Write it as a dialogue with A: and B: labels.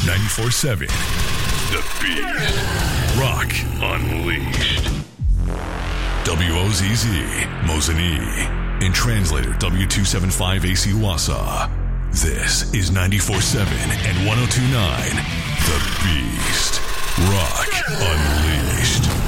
A: 94.7 The Beast. Rock Unleashed. WOZZ, Mosinee. And translator W275AC Wausau. This is 94.7 and 102.9 The Beast. Rock Unleashed.